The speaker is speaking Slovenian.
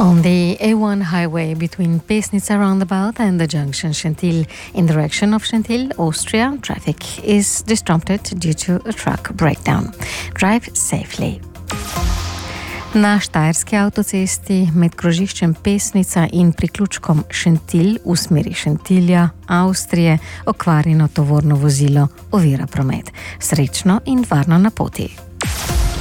On the A1 highway between Pesnica roundabout and the junction Schentil in the direction of Schentil, Austria, traffic is disrupted due to a truck breakdown. Drive safely. Na štajerski avtocesti med krožiščem Pesnica in priključkom Schentil v smeri Schentilja, Avstrije, okvarjeno tovorno vozilo ovira promet. Srečno in varno na poti.